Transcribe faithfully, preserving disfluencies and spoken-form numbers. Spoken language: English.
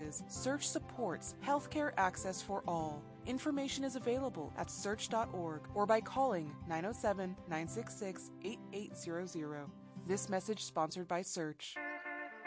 services. Search supports healthcare access for all. Information is available at search dot org or by calling nine oh seven, nine six six, eight eight zero zero. This message sponsored by Search.